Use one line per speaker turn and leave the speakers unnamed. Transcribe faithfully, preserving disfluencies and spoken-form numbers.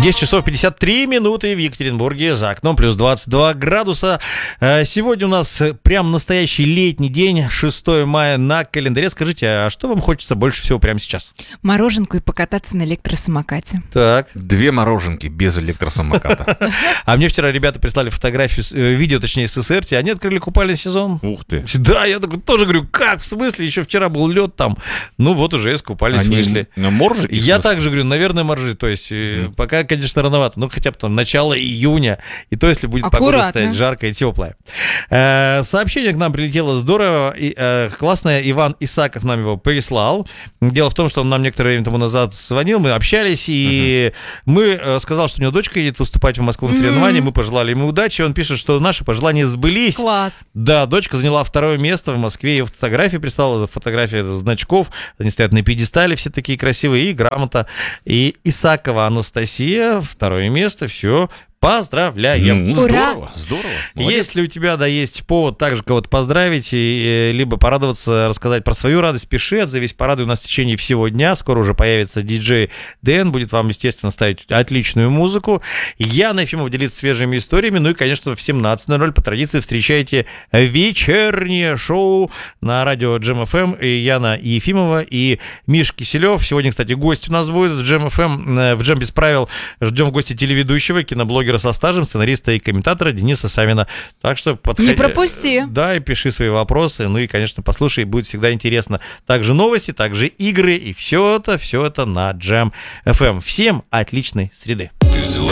десять часов пятьдесят три минуты в Екатеринбурге, за окном плюс двадцать два градуса. Сегодня у нас прям настоящий летний день, шестое мая на календаре. Скажите, а что вам хочется больше всего прямо сейчас?
Мороженку и покататься на электросамокате.
Так.
Две мороженки без электросамоката.
А мне вчера ребята прислали фотографию, видео, точнее, с ССРТ. Они открыли купальный сезон.
Ух ты.
Да, я такой тоже говорю, как, в смысле? Еще вчера был лед там. Ну вот уже искупались, вышли.
Моржики?
Я также говорю, наверное, моржи. То есть mm. пока, конечно, рановато. Ну хотя бы там начало июня. И то, если будет
Аккуратно.
погода стоять жаркая и теплая. Э, сообщение к нам прилетело здорово. И, э, классное. Иван Исаков нам его прислал. Дело в том, что он нам некоторое время тому назад звонил. Мы общались. И uh-huh. мы э, сказал, что у него дочка едет выступать в Москву на соревнования. Mm-hmm. Мы пожелали ему удачи. Он пишет, что наши пожелания сбылись.
Класс.
Да, дочка заняла второе место в Москве. Ее фотографии прислала, фотография значков. Они стоят на пьедестале, все такие красивые. И грамота. И Исакова Анастасия, второе место. Все. Поздравляем!
Mm, здорово, здорово. Молодец.
Если у тебя, да, есть повод также кого-то поздравить, и, либо порадоваться, рассказать про свою радость, пиши, отзовись, порадуй нас в течение всего дня. Скоро уже появится диджей Дэн, будет вам, естественно, ставить отличную музыку. Яна Ефимова делится свежими историями. Ну и, конечно, в семнадцать ноль ноль по традиции встречайте вечернее шоу на радио Джем эф эм. И Яна Ефимова и Миш Киселев. Сегодня, кстати, гость у нас будет в Джем эф эм, в Джем без правил. Ждем в гости телеведущего, киноблогера со стажем, сценариста и комментатора Дениса Савина. Так что подходи.
Не пропусти.
Да, и пиши свои вопросы. Ну и, конечно, послушай, будет всегда интересно. Также новости, также игры. И все это, все это на Джем эф эм. Всем отличной среды.
Ты взяла